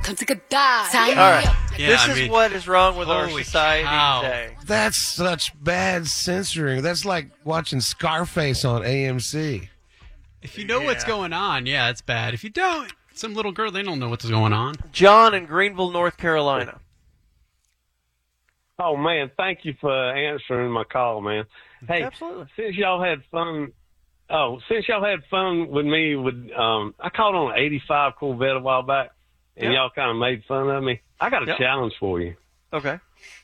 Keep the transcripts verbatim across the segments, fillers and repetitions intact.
Come take a dive. All right. Yeah, this I is mean, what is wrong with our holy society cow. today. That's such bad censoring. That's like watching Scarface on A M C. If you know Yeah. what's going on, yeah, it's bad. If you don't, some little girl, they don't know what's going on. John in Greenville, North Carolina. Oh, man, thank you for answering my call, man. Hey, Absolutely. since y'all had fun, oh, since y'all had fun with me, with um, I called on an eighty-five Corvette a while back, and Yep. y'all kind of made fun of me. I got a Yep. challenge for you. Okay.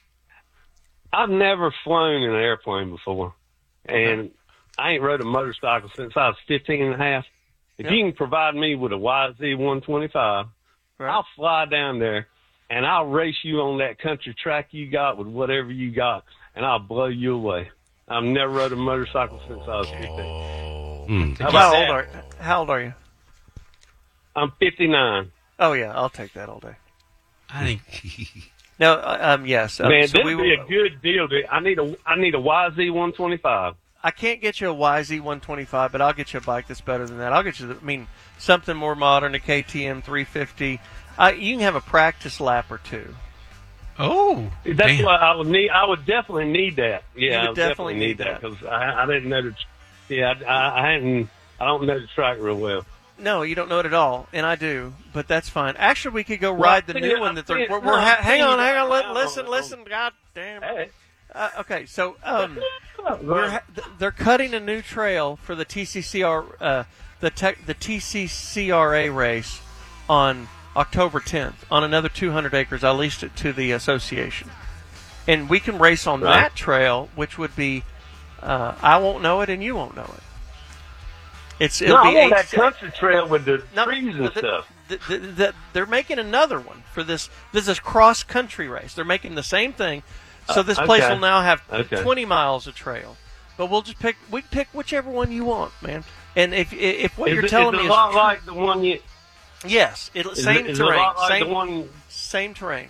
I've never flown in an airplane before, and I ain't rode a motorcycle since I was fifteen and a half. If Yep. you can provide me with a Y Z one twenty-five, Right. I'll fly down there, and I'll race you on that country track you got with whatever you got, and I'll blow you away. I've never rode a motorcycle since I was fifteen. How How about old that? are How old are you? I'm fifty-nine. Oh yeah, I'll take that all day. I think No, uh, um, yes. Um, Man, so that'd we be will- a good deal. Dude. I need a I need a Y Z one twenty-five. I can't get you a Y Z one twenty-five, but I'll get you a bike that's better than that. I'll get you, the, I mean, something more modern, a K T M three fifty. Uh, you can have a practice lap or two. Oh, That's damn. what I would need. I would definitely need that. Yeah, You would I would definitely definitely need need that that. because I, I didn't know the. Yeah, I, I hadn't. I don't know the track real well. No, you don't know it at all, and I do, but that's fine. Actually, we could go Well, ride the I'm new thinking- one I'm that they're. thinking- We're, no, we're I'm ha- hang thinking on, hang on. Let, about- listen, oh, listen. God damn. Hey, Uh, okay, so um, we're ha- th- they're cutting a new trail for the T C C R uh, the tech the T C C R A race on October tenth on another two hundred acres. I leased it to the association, and we can race on Right. that trail, which would be uh, I won't know it and you won't know it. It's it'll no, be I want eight- that country trail with the no, trees and the- stuff. the- the- the- they're making another one for this. This is cross country race. They're making the same thing. So this Uh, place okay. will now have Okay. twenty miles of trail. But we'll just pick. We pick whichever one you want, man. And if if what Is you're it, telling is me it a is lot like the one you? yes, it'll Is same it, is it a terrain, lot like same the one? same terrain.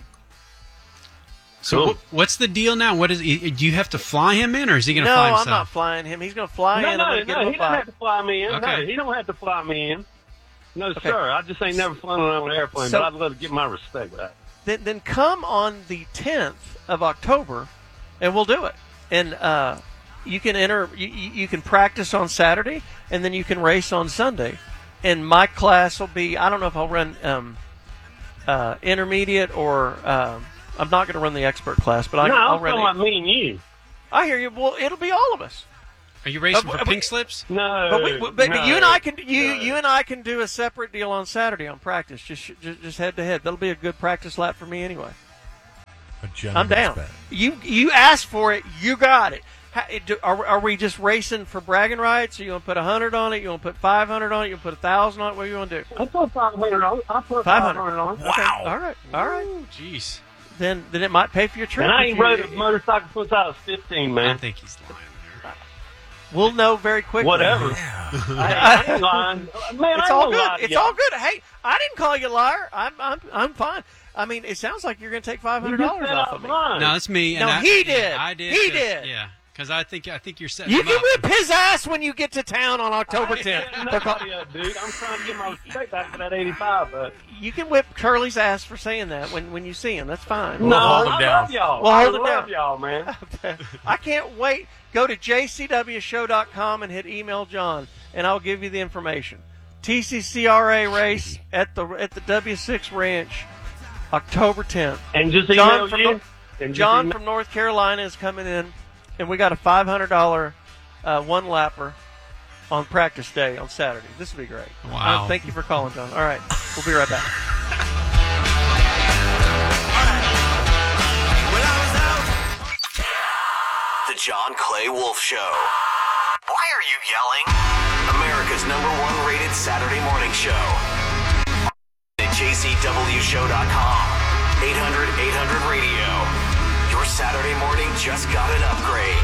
So Cool. wh- what's the deal now? What is? Do you have to fly him in, or is he going to No, fly I'm himself? not flying him. He's going to fly No, in. no, I'm going to get no. him He a don't bike. have to fly me in. Okay. No, he don't have to fly me in. No, Okay. sir. I just ain't never flown on an airplane, So- but I'd love to get my respect back. Then then come on the tenth of October, and we'll do it. And uh, you can enter. You, you you can practice on Saturday, and then you can race on Sunday. And my class will be. I don't know if I'll run um, uh, intermediate or. Um, I'm not going to run the expert class, but I, no, I'll I'm run. talking about The, me and you. I hear you. Well, it'll be all of us. Are you racing Uh, for we- pink slips? No, But, we, but, but no, you and I can you no. you and I can do a separate deal on Saturday on practice, just just, just head to head. That'll be a good practice lap for me anyway. A I'm gentleman's down. bet. You you asked for it, you got it. How, it- do- are, are we just racing for bragging rights? Are you want to put a hundred on it? You want to put five hundred on it? You want to put a thousand on it? What do you want to do? I put five hundred on. I put Five five hundred hundred on. Okay. All right. All right. Oh, jeez. Then then it might pay for your trip. And I if ain't you- rode a motorcycle since I was fifteen, I man. think he's lying there. We'll know very quickly. Whatever. I, I ain't lying. Man, It's I all ain't gonna lie good. to It's y'all. all good. Hey, I didn't call you a liar. I'm I'm I'm fine. I mean, it sounds like you're going to take five You hundred just dollars said off I of was me. lying. No, it's me. And No, I, he did. I did. He 'cause- did. Yeah, because I think I think you're setting You him can up. whip his ass when you get to town on October I ain't tenth. setting nobody up, dude. I'm trying to get my respect back for that eighty-five, but You can whip Curly's ass for saying that when, when you see him. That's fine. no, hold him I down. love y'all. We'll hold I him love down. y'all, man. I can't wait. Go to j c w show dot com and hit email John, and I'll give you the information. T C C R A race at the at the W six Ranch, October tenth. And just John email from you. Nor- And just John email- from North Carolina is coming in, and we got a five hundred dollar uh, one lapper on practice day on Saturday. This will be great. Wow. Uh, thank you for calling, John. All right, we'll be right back. The John Clay Wolf Show. Why are you yelling? America's number one rated Saturday morning show. At j c w show dot com. eight hundred eight hundred radio. Your Saturday morning just got an upgrade.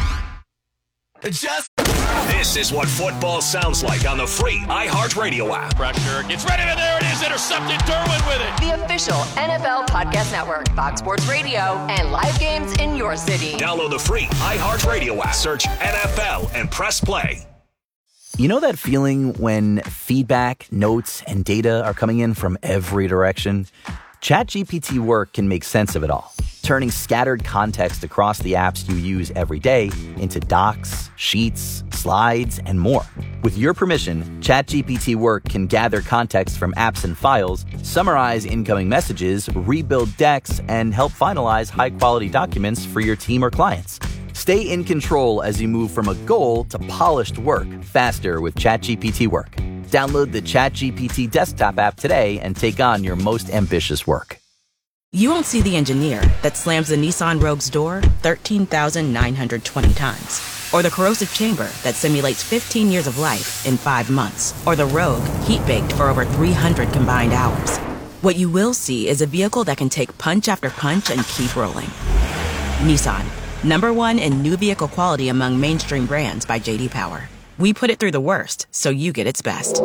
Just This is what football sounds like on the free iHeartRadio app. Pressure gets ready, and there it is, intercepted. Derwin with it. The official N F L Podcast Network, Fox Sports Radio, and live games in your city. Download the free iHeartRadio app. Search N F L and press play. You know that feeling when feedback, notes, and data are coming in from every direction? ChatGPT Work can make sense of it all, turning scattered context across the apps you use every day into docs, sheets, slides, and more. With your permission, ChatGPT Work can gather context from apps and files, summarize incoming messages, rebuild decks, and help finalize high-quality documents for your team or clients. Stay in control as you move from a goal to polished work faster with ChatGPT Work. Download the ChatGPT desktop app today and take on your most ambitious work. You won't see the engineer that slams the Nissan Rogue's door thirteen thousand nine hundred twenty times. Or the corrosive chamber that simulates fifteen years of life in five months. Or the Rogue heat-baked for over three hundred combined hours. What you will see is a vehicle that can take punch after punch and keep rolling. Nissan. Number one in new vehicle quality among mainstream brands by J D Power. We put it through the worst, so you get its best.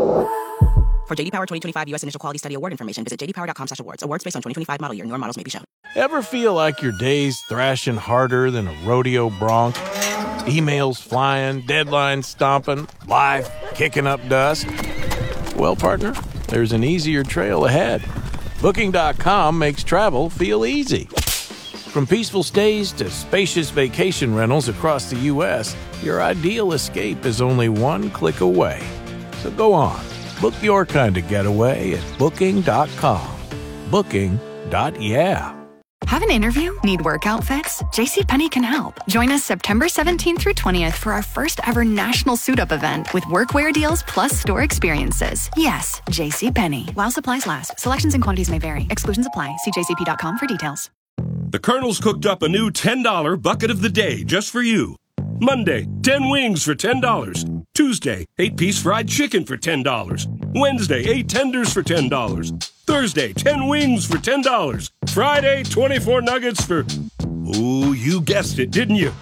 For J D Power twenty twenty-five U S Initial Quality Study Award information, visit j d power dot com slash awards. Awards based on twenty twenty-five model year. Newer models may be shown. Ever feel like your day's thrashing harder than a rodeo bronc? Emails flying, deadlines stomping, life kicking up dust? Well, partner, there's an easier trail ahead. Booking dot com makes travel feel easy. From peaceful stays to spacious vacation rentals across the U S, your ideal escape is only one click away. So go on, book your kind of getaway at booking dot com. Booking dot yeah. Have an interview? Need work outfits? JCPenney can help. Join us September seventeenth through twentieth for our first ever national suit-up event with workwear deals plus store experiences. Yes, JCPenney. While supplies last. Selections and quantities may vary. Exclusions apply. See j c p dot com for details. The Colonel's cooked up a new ten dollar bucket of the day just for you. Monday, ten wings for ten dollars. Tuesday, eight-piece fried chicken for ten dollars. Wednesday, eight tenders for ten dollars. Thursday, ten wings for ten dollars. Friday, twenty-four nuggets for... Ooh, you guessed it, didn't you?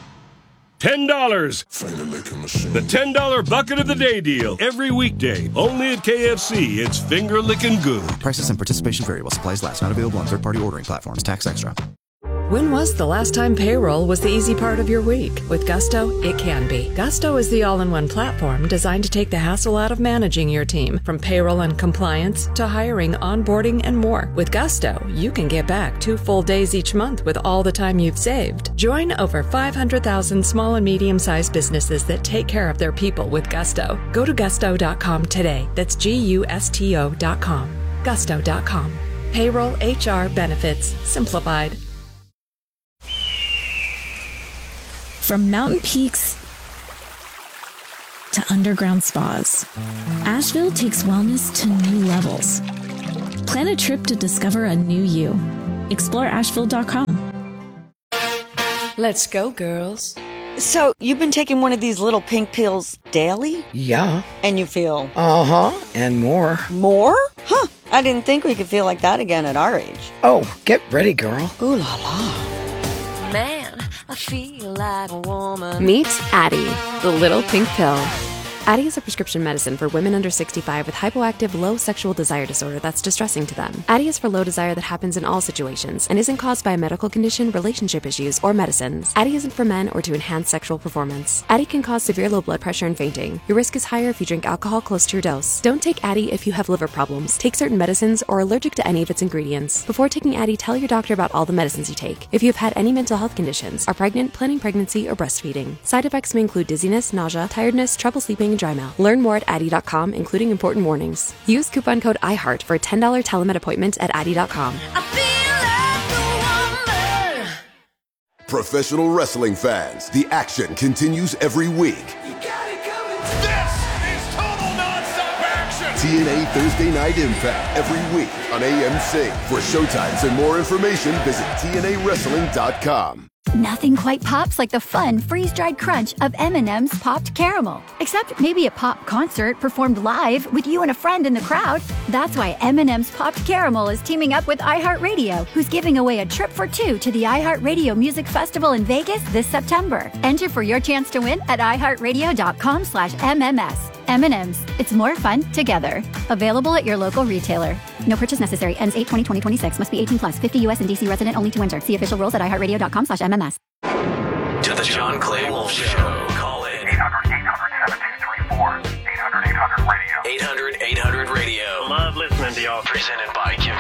ten dollars. The ten dollar bucket of the day deal. Every weekday. Only at K F C. It's finger-licking good. Prices and participation vary while supplies last. Not available on third-party ordering platforms. Tax extra. When was the last time payroll was the easy part of your week? With Gusto, it can be. Gusto is the all-in-one platform designed to take the hassle out of managing your team, from payroll and compliance to hiring, onboarding, and more. With Gusto, you can get back two full days each month with all the time you've saved. Join over five hundred thousand small and medium-sized businesses that take care of their people with Gusto. Go to gusto dot com today. That's G U S T O dot com. gusto dot com. Payroll, H R, benefits, simplified. From mountain peaks to underground spas, Asheville takes wellness to new levels. Plan a trip to discover a new you. Explore asheville dot com. Let's go, girls. So, you've been taking one of these little pink pills daily? Yeah. And you feel? Uh-huh, and more. More? Huh, I didn't think we could feel like that again at our age. Oh, get ready, girl. Ooh la la. Man, I feel like a woman. Meet Addyi, the little pink pill. Addyi is a prescription medicine for women under sixty-five with hypoactive low sexual desire disorder that's distressing to them. Addyi is for low desire that happens in all situations and isn't caused by a medical condition, relationship issues, or medicines. Addyi isn't for men or to enhance sexual performance. Addyi can cause severe low blood pressure and fainting. Your risk is higher if you drink alcohol close to your dose. Don't take Addyi if you have liver problems, take certain medicines, or are allergic to any of its ingredients. Before taking Addyi, tell your doctor about all the medicines you take. If you have had any mental health conditions, are pregnant, planning pregnancy, or breastfeeding. Side effects may include dizziness, nausea, tiredness, trouble sleeping, and dry mouth. Learn more at Addyi dot com, including important warnings. Use coupon code iHeart for a ten dollar telemed appointment at Addyi dot com. Professional wrestling fans, the action continues every week. This is total nonstop action. T N A Thursday Night Impact every week on A M C. For showtimes and more information, visit T N A wrestling dot com. Nothing quite pops like the fun, freeze-dried crunch of M and M's Popped Caramel. Except maybe a pop concert performed live with you and a friend in the crowd. That's why M and M's Popped Caramel is teaming up with iHeartRadio, who's giving away a trip for two to the iHeartRadio Music Festival in Vegas this September. Enter for your chance to win at i heart radio dot com slash M M S. M and M's. It's more fun together. Available at your local retailer. No purchase necessary. Ends eight twenty twenty twenty-six. Must be eighteen plus. fifty U S and D C resident only to enter. See official rules at i heart radio dot com slash M M S. To the John Clay Wolf Show. Call in. eight hundred, eight hundred, seven two three four. eight hundred eight hundred eight hundred radio. Love listening to y'all. Presented by Kim